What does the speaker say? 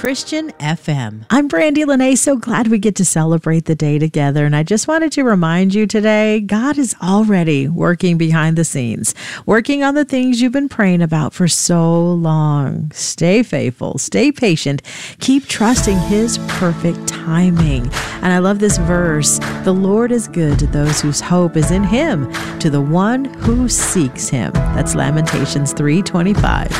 Christian FM. I'm Brandy Lene. So glad we get to celebrate the day together. And I just wanted to remind you today, God is already working behind the scenes, working on the things you've been praying about for so long. Stay faithful, stay patient, keep trusting His perfect timing. And I love this verse. The Lord is good to those whose hope is in Him, to the one who seeks Him. That's Lamentations 3:25.